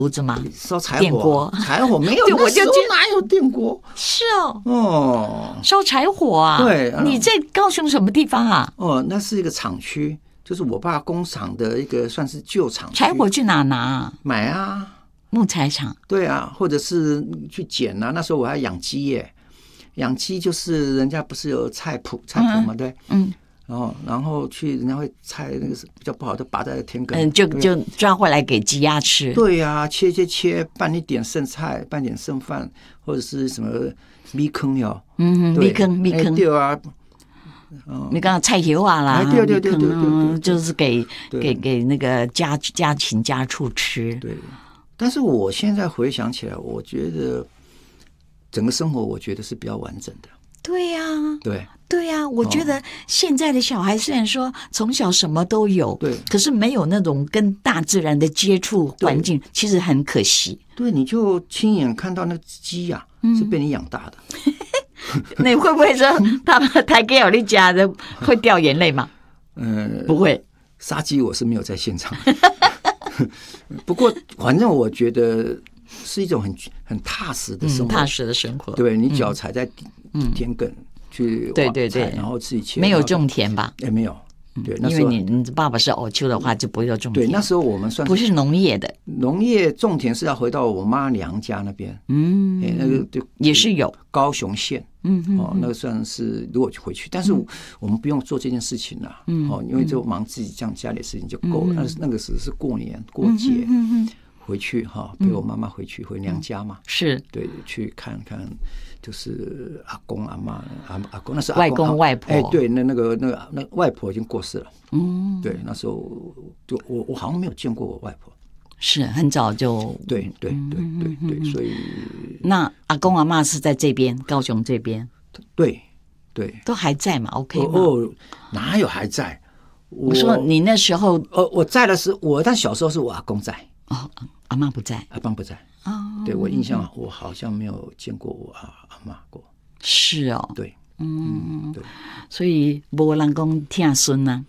炉子吗？ 烧柴火， 电锅柴火没有， 对我就觉得哪有电锅？ 是哦， 哦， 烧柴火啊？ 对你在高雄什么地方啊？ 哦，那是一个厂区，就是我爸工厂的一个算是旧厂区。 柴火去哪拿啊？ 买啊， 木材厂。 对啊，或者是去捡啊。那时候我还养鸡耶，养鸡就是人家不是有菜谱嘛，对，然后去人家会菜那个是比较不好的拔在田埂， 就抓回来给鸡鸭吃。 对呀，切，拌一点剩菜，拌点剩饭，或者是什么米坑哟， 米坑， 对啊。 你刚刚菜油啊啦， 对， 就是给那个家禽家畜吃。 对，但是我现在回想起来，我觉得整个生活，我觉得是比较完整的。 对呀， 对呀，我觉得现在的小孩虽然说从小什么都有， 对， 可是没有那种跟大自然的接触环境，其实很可惜。 对，你就亲眼看到那个鸡呀，是被你养大的。 你会不会说他们抬给你家的会掉眼泪吗？不会。 杀鸡我是没有在现场，不过反正我觉得是一种很踏实的生活， 踏实的生活。 对，你脚踩在田埂去挖菜，然后自己切。 没有种田吧？ 没有。对，那因为你爸爸是偶丘的话，就不会有种田。 对，那时候我们算不是农业的， 农业种田是要回到我妈娘家那边。那个就也是有高雄县。那个算是如果回去，但是我们不用做这件事情了。因为就忙自己这样家里的事情就够了。那个时是过年过节回去陪我妈妈回娘家嘛。 是， 对，去看看。就是阿公阿妈阿公，那是外公外婆。 对，那个外婆已经过世了。对，那时候就我好像没有见过我外婆。 是很早就对，所以那阿公阿嬷是在这边高雄这边。 对， 都还在嘛 ？OK 吗？ 哪有还在？ 我说你那时候我在的是但小时候是我阿公在。 阿嬷不在， 阿公不在。对，我印象我好像没有见过我阿嬷过。 是哦。 对，对， 所以没人讲听孙啊。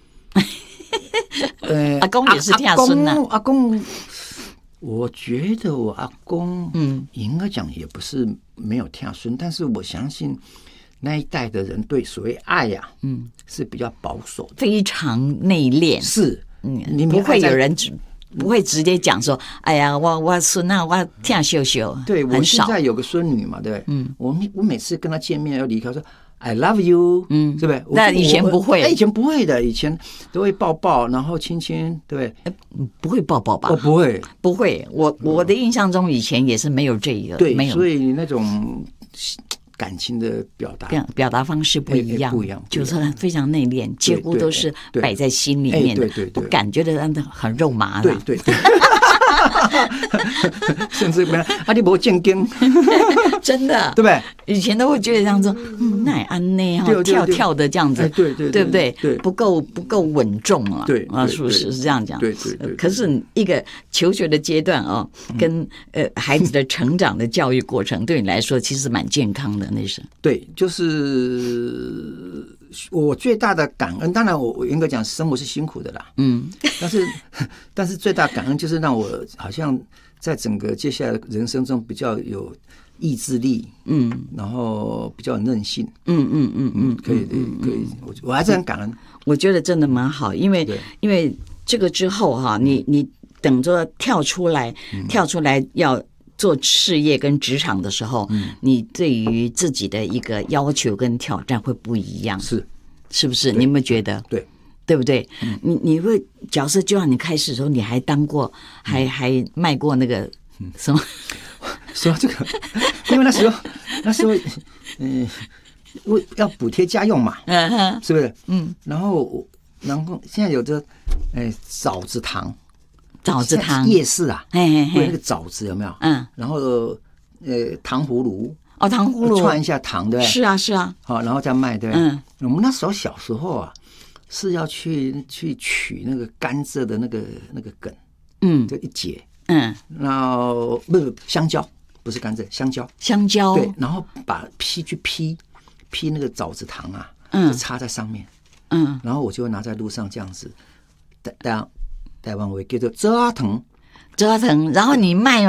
阿公也是听孙啊。 阿公，我觉得我阿公，应该讲也不是没有听孙，但是我相信那一代的人对所谓爱呀，是比较保守的， 非常内敛。 是， 你不会有人不会直接讲说，哎呀，我孙啊，我听秀秀。 对，我现在有个孙女嘛，对，我每次跟她见面要离开说 I love you， 是不是？ 那以前不会， 以前不会的，以前都会抱抱，然后亲亲，对不对？ 不会抱抱吧？ 不会， 不会。我的印象中以前也是没有这个， 对， 没有。 所以那种感情的表达方式不一样，就是非常内敛，几乎都是摆在心里面的，不感觉得让他很肉麻的。 对。甚至你没正经， 真的， 对不对？ 以前都会觉得这样说，那也安内跳的这样子， 对不对？不够稳重啊， 对啊， 是不是这样讲？ 对。 可是一个求学的阶段哦，跟孩子的成长的教育过程，对你来说其实蛮健康的，那是。 对，就是我最大的感恩，当然我严格讲，生活是辛苦的啦，但是最大感恩就是让我好像在整个接下来的人生中比较有意志力，然后比较有韧性，可以，我还是很感恩。 我觉得真的蛮好，因为这个之后哈，你等着跳出来要做事业跟职场的时候，你对于自己的一个要求跟挑战会不一样，是不是？你有没有觉得？对不对？你会角色就让你开始的时候，你还当过，还卖过那个什么？ 说这个，因为那时候，我要补贴家用嘛，是不是？然后现在有这枣子糖。夜市啊，会那个枣子有没有？然后糖葫芦， 糖葫芦串一下糖，对不对？ 是啊， 好，然后再卖，对不对？我们那时候小时候啊，是要去取那个甘蔗的那个梗，就一节，然后不是香蕉，不是甘蔗，香蕉，对，然后把批那个枣子糖啊，就插在上面，然后我就会拿在路上这样子，台湾话叫做折藤， 然后你卖吗？